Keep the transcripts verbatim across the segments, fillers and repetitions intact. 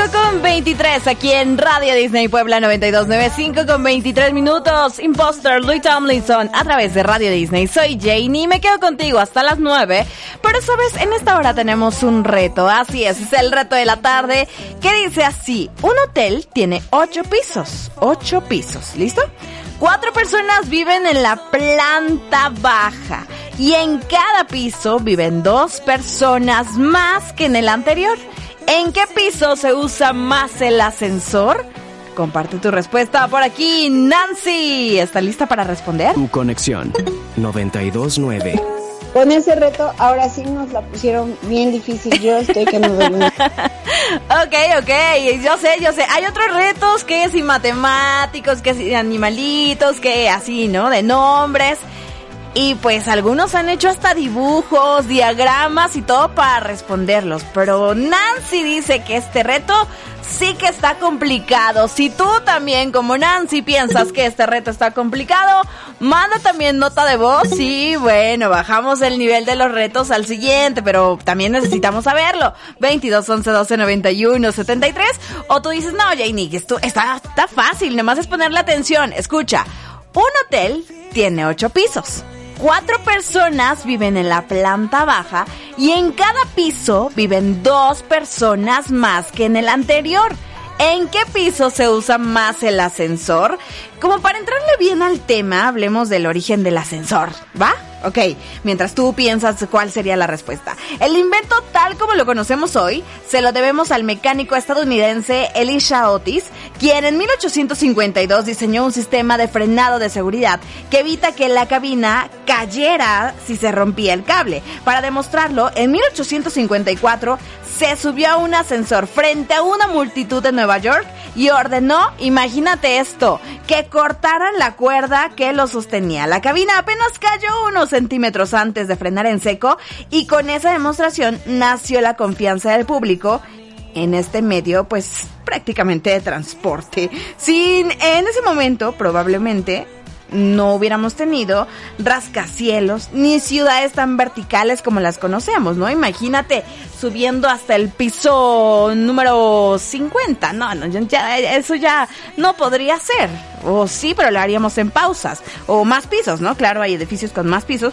con veintitrés aquí en Radio Disney Puebla noventa y dos nueve, cinco con veintitrés minutos. Imposter, Louis Tomlinson a través de Radio Disney. Soy Janie y me quedo contigo hasta las nueve. Pero sabes, en esta hora tenemos un reto. Así es, es el reto de la tarde que dice así: un hotel tiene ocho pisos. Ocho pisos, ¿listo? Cuatro personas viven en la planta baja y en cada piso viven dos personas más que en el anterior. ¿En qué piso se usa más el ascensor? Comparte tu respuesta por aquí. Nancy, ¿está lista para responder? Tu conexión noventa y dos nueve. Con ese reto, ahora sí nos la pusieron bien difícil. Yo estoy que no duermo. Ok, ok, yo sé, yo sé. Hay otros retos que sin matemáticos, que sin animalitos, que así, ¿no? De nombres. Y pues algunos han hecho hasta dibujos, diagramas y todo para responderlos. Pero Nancy dice que este reto sí que está complicado. Si tú también, como Nancy, piensas que este reto está complicado, manda también nota de voz. Sí, bueno, bajamos el nivel de los retos al siguiente, pero también necesitamos saberlo. veintidós, once, doce, noventa y uno, setenta y tres. O tú dices, no, Janie, esto está, está fácil, nomás es ponerle atención. Escucha, un hotel tiene ocho pisos. Cuatro personas viven en la planta baja y en cada piso viven dos personas más que en el anterior. ¿En qué piso se usa más el ascensor? Como para entrarle bien al tema, hablemos del origen del ascensor, ¿va? Ok, mientras tú piensas cuál sería la respuesta. El invento tal como lo conocemos hoy se lo debemos al mecánico estadounidense Elisha Otis, quien en mil ochocientos cincuenta y dos diseñó un sistema de frenado de seguridad que evita que la cabina cayera si se rompía el cable. Para demostrarlo, en mil ochocientos cincuenta y cuatro se subió a un ascensor frente a una multitud en Nueva York y ordenó, imagínate esto, que cortaran la cuerda que lo sostenía. La cabina apenas cayó unos centímetros antes de frenar en seco y con esa demostración nació la confianza del público en este medio, pues prácticamente de transporte. Sin, en ese momento probablemente no hubiéramos tenido rascacielos ni ciudades tan verticales como las conocemos, ¿no? Imagínate subiendo hasta el piso número cincuenta. No, no, ya, eso ya no podría ser. O sí, pero lo haríamos en pausas. O más pisos, ¿no? Claro, hay edificios con más pisos.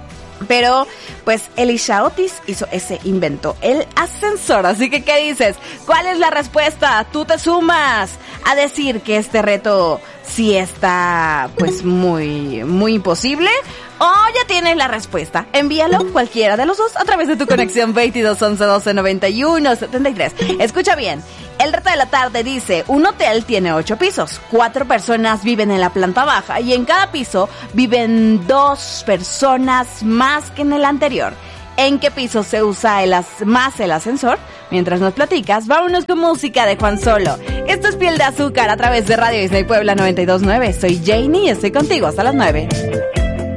Pero, pues, Elisha Otis hizo ese invento, el ascensor. Así que, ¿qué dices? ¿Cuál es la respuesta? ¿Tú te sumas a decir que este reto sí está, pues, muy, muy imposible? ¿O ya tienes la respuesta? Envíalo, cualquiera de los dos, a través de tu conexión veintidós, once, doce, noventa y uno, setenta y tres. Escucha bien. El reto de la tarde dice, un hotel tiene ocho pisos, cuatro personas viven en la planta baja y en cada piso viven dos personas más que en el anterior. ¿En qué piso se usa el as- más el ascensor? Mientras nos platicas, vámonos con música de Juan Solo. Esto es Piel de Azúcar a través de Radio Disney Puebla noventa y dos nueve. Soy Janie y estoy contigo hasta las nueve.